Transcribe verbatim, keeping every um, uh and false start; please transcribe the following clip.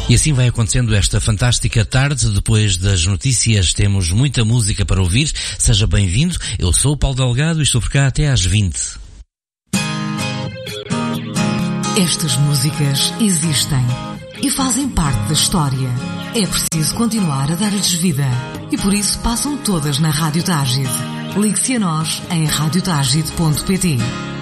E assim vai acontecendo esta fantástica tarde. Depois das notícias temos muita música para ouvir. Seja bem-vindo. Eu sou o Paulo Delgado e estou por cá até às vinte. Estas músicas existem e fazem parte da história. É preciso continuar a dar-lhes vida e por isso passam todas na Rádio Tágide. Ligue-se a nós em rádio tágide ponto pt.